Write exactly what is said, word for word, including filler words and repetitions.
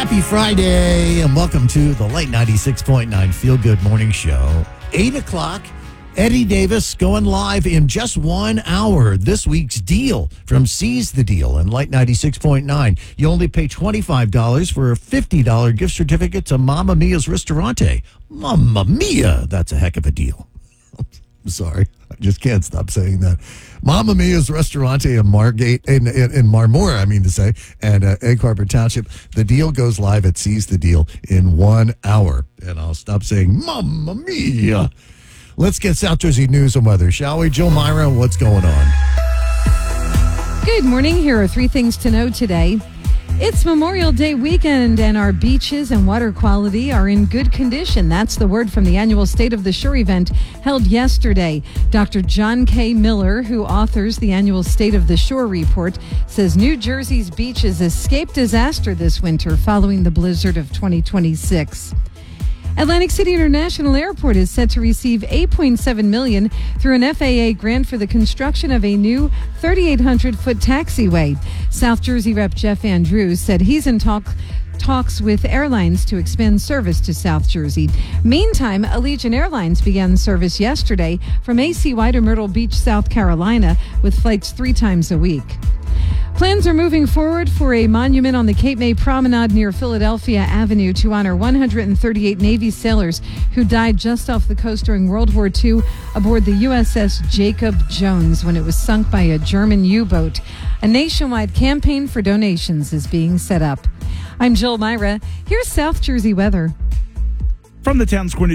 Happy Friday, and welcome to the Light ninety-six point nine Feel Good Morning Show. eight o'clock, Eddie Davis going live in just one hour. This week's deal from Seize the Deal and Light ninety-six point nine. You only pay twenty-five dollars for a fifty dollars gift certificate to Mamma Mia's Ristorante. Mamma Mia, that's a heck of a deal. I'm sorry, I just can't stop saying that. Mamma Mia's Ristorante in Margate, in, in, in Marmora, I mean to say, and uh, Egg Harbor Township. The deal goes live at Seize the Deal in one hour. And I'll stop saying Mamma Mia. Let's get South Jersey news and weather, shall we? Jill Myra, what's going on? Good morning. Here are three things to know today. It's Memorial Day weekend, and our beaches and water quality are in good condition. That's the word from the annual State of the Shore event held yesterday. Doctor John K. Miller, who authors the annual State of the Shore report, says New Jersey's beaches escaped disaster this winter following the blizzard of twenty twenty-six. Atlantic City International Airport is set to receive eight point seven million dollars through an F A A grant for the construction of a new thirty-eight hundred foot taxiway. South Jersey Rep Jeff Andrews said he's in talk talks with airlines to expand service to South Jersey. Meantime, Allegiant Airlines began service yesterday from A C Y to Myrtle Beach, South Carolina, with flights three times a week. Plans are moving forward for a monument on the Cape May Promenade near Philadelphia Avenue to honor one hundred thirty-eight Navy sailors who died just off the coast during World War Two aboard the U S S Jacob Jones when it was sunk by a German U-boat. A nationwide campaign for donations is being set up. I'm Jill Myra. Here's South Jersey weather. From the town's